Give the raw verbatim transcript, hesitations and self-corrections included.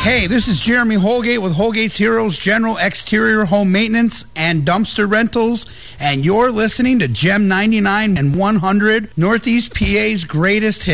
Hey, this is Jeremy Holgate with Holgate's Heroes General Exterior Home Maintenance and Dumpster Rentals, and you're listening to Gem ninety-nine and one hundred, Northeast P A's greatest hits.